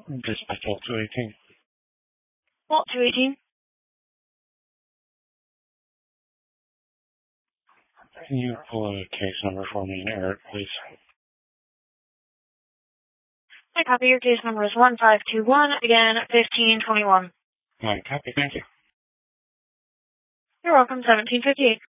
Dispatch Vault 218. Vault 218. Can you pull a case number for me in Eric, please? I copy. Your case number is 1521, again, 1521. Copy, thank you. You're welcome, 1758.